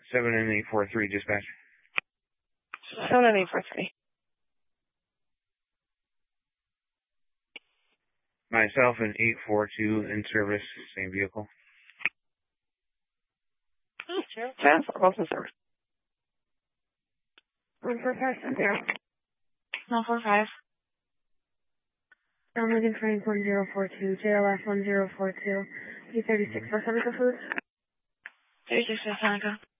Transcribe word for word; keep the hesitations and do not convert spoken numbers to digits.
seven and eight four three, dispatch. seven and eight four three. Myself and eight four two in service, same vehicle. ten four, both in service. one four five seven zero. one four five. I'm looking for one zero four two, J L F one zero four two, E thirty-six for Seneca Foods. thirty-six for Seneca.